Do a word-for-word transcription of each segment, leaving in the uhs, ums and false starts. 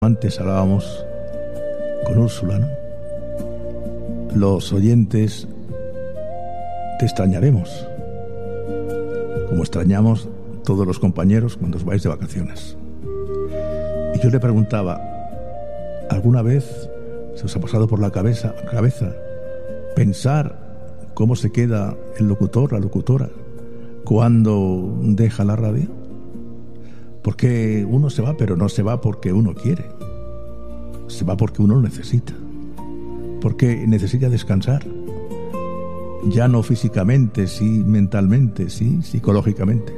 Antes hablábamos con Úrsula, ¿no? Los oyentes te extrañaremos, como extrañamos todos los compañeros cuando os vais de vacaciones. Y yo le preguntaba, ¿alguna vez se os ha pasado por la cabeza, cabeza pensar cómo se queda el locutor, la locutora, cuando deja la radio? Porque uno se va, pero no se va porque uno quiere. Se va porque uno lo necesita. Porque necesita descansar. Ya no físicamente, sí mentalmente, sí psicológicamente.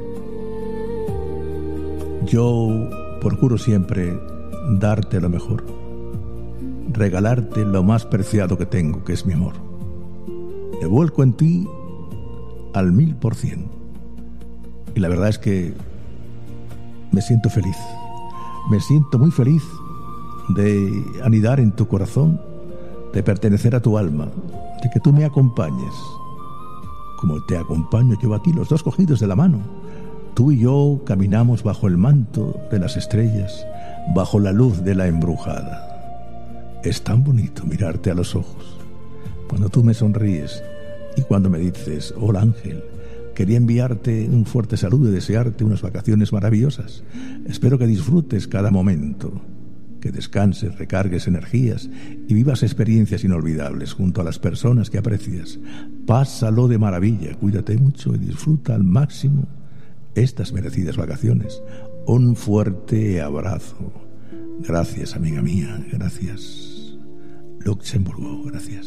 Yo procuro siempre darte lo mejor. Regalarte lo más preciado que tengo, que es mi amor. Me vuelco en ti al mil por cien. Y la verdad es que me siento feliz, me siento muy feliz de anidar en tu corazón, de pertenecer a tu alma, de que tú me acompañes, como te acompaño yo a ti, los dos cogidos de la mano. Tú y yo caminamos bajo el manto de las estrellas, bajo la luz de la embrujada. Es tan bonito mirarte a los ojos, cuando tú me sonríes y cuando me dices, hola Ángel. Quería enviarte un fuerte saludo y desearte unas vacaciones maravillosas. Espero que disfrutes cada momento, que descanses, recargues energías y vivas experiencias inolvidables junto a las personas que aprecias. Pásalo de maravilla, cuídate mucho y disfruta al máximo estas merecidas vacaciones. Un fuerte abrazo. Gracias, amiga mía, gracias. Luxemburgo, gracias.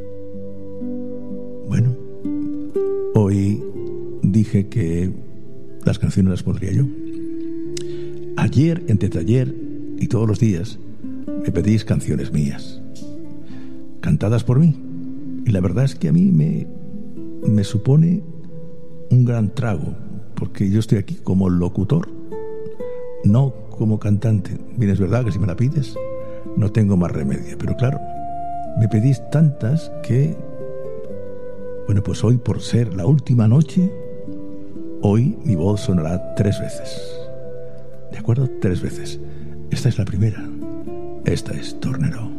Bueno, hoy dije que las canciones las pondría yo. Ayer, entre ayer y todos los días, me pedís canciones mías, cantadas por mí. Y la verdad es que a mí me, me supone un gran trago, porque yo estoy aquí como locutor, no como cantante. Bien, es verdad que si me la pides, no tengo más remedio. Pero claro, me pedís tantas que... Bueno, pues hoy, por ser la última noche, hoy mi voz sonará tres veces. ¿De acuerdo? Tres veces. Esta es la primera. Esta es Tornero.